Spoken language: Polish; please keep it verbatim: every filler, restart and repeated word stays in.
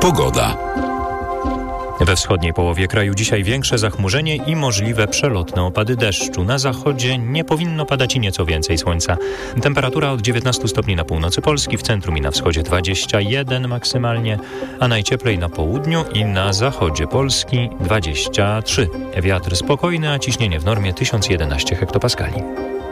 Pogoda. We wschodniej połowie kraju dzisiaj większe zachmurzenie i możliwe przelotne opady deszczu. Na zachodzie nie powinno padać i nieco więcej słońca. Temperatura od dziewiętnastu stopni na północy Polski, w centrum i na wschodzie dwadzieścia jeden maksymalnie, a najcieplej na południu i na zachodzie Polski dwadzieścia trzy. Wiatr spokojny, a ciśnienie w normie tysiąc jedenaście hektopaskali.